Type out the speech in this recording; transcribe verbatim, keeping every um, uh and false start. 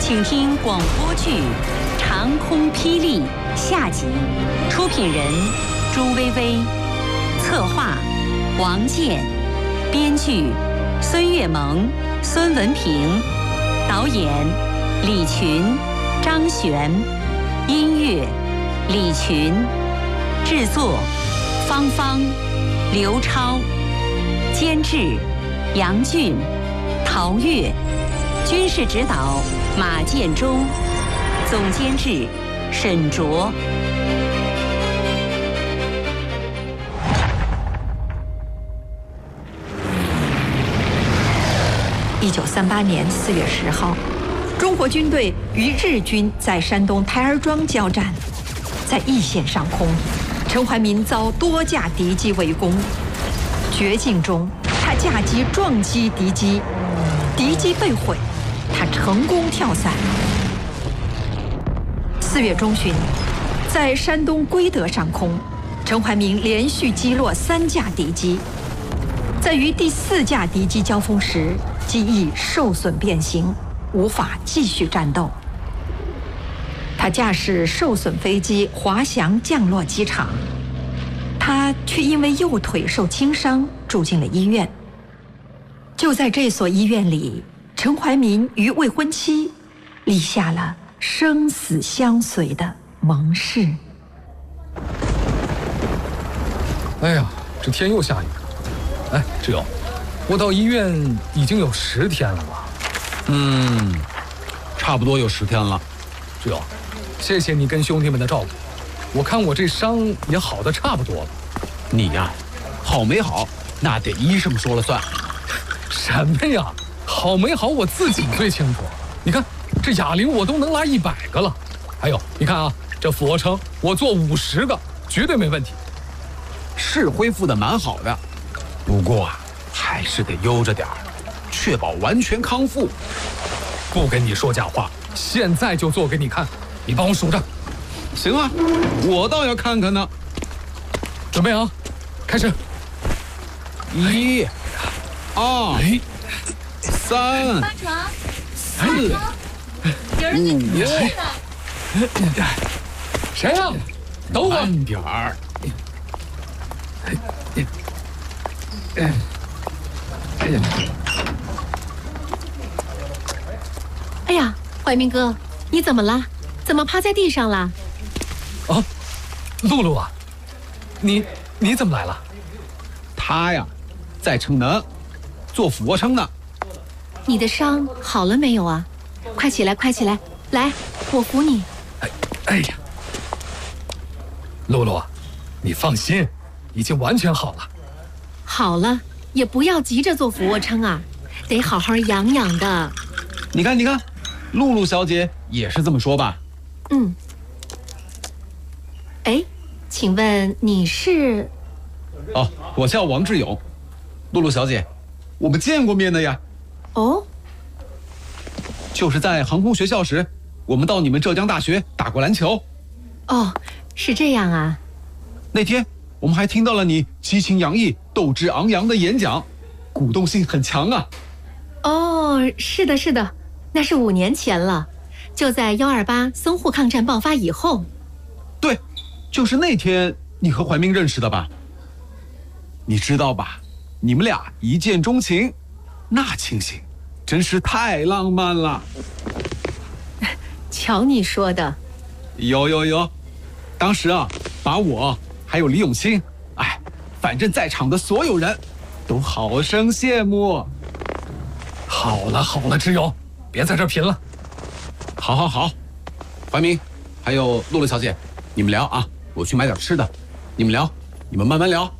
请听广播剧《长空霹雳》下集，出品人朱薇薇，策划王健，编剧孙月萌、孙文平，导演李群、张璇，音乐李群，制作芳芳、刘超，监制杨俊、陶越，军事指导马建忠，总监制沈卓。 一九三八年四月十号，中国军队与日军在山东台儿庄交战，在易县上空，陈怀民遭多架敌机围攻，绝境中他驾机撞击敌机，敌机被毁，他成功跳伞。四月中旬，在山东归德上空，陈怀民连续击落三架敌机，在与第四架敌机交锋时，机翼受损变形，无法继续战斗。他驾驶受损飞机滑翔降落机场，他却因为右腿受轻伤住进了医院。就在这所医院里，陈怀民与未婚妻立下了生死相随的盟誓。 哎呀，这天又下雨了。哎，志友，我到医院已经有十天了吧？ 嗯，差不多有十天了。 志友，谢谢你跟兄弟们的照顾，我看我这伤也好的差不多了。 你呀，好没好，那得医生说了算。 什么呀？好没好我自己最清楚。你看这哑铃我都能拉一百个了，还有你看啊，这俯卧撑我做五十个绝对没问题。 是恢复的蛮好的，不过啊，还是得悠着点儿，确保完全康复。 不跟你说假话，现在就做给你看，你帮我数着。 行啊，我倒要看看呢。 准备啊，开始。 一、二、三、四、五。 谁呀？等我。 慢点儿。 哎呀，怀民哥，你怎么了？怎么趴在地上了？ 啊，露露啊，你你怎么来了？ 他呀，在逞能，做俯卧撑呢。 你的伤好了没有啊？快起来，快起来，来，我扶你。 哎哎呀，露露啊，你放心，已经完全好了。 好了，也不要急着做俯卧撑啊，得好好养养的。 你看，你看，露露小姐也是这么说吧？ 嗯。哎，请问你是？ 哦，我叫王志勇。露露小姐，我们见过面的呀。 哦。 就是在航空学校时，我们到你们浙江大学打过篮球。 哦，是这样啊。 那天我们还听到了你激情洋溢、斗志昂扬的演讲，鼓动性很强啊。 哦，是的，是的，那是五年前了，就在幺二八淞沪抗战爆发以后。 对，就是那天你和怀民认识的吧？你知道吧？你们俩一见钟情，那情形真是太浪漫了。 瞧你说的。 有有有，当时啊，把我还有李永清，哎，反正在场的所有人都好生羡慕。 好了好了，志勇，别在这儿贫了。 好好好，怀民，还有露露小姐，你们聊啊，我去买点吃的。你们聊，你们慢慢聊。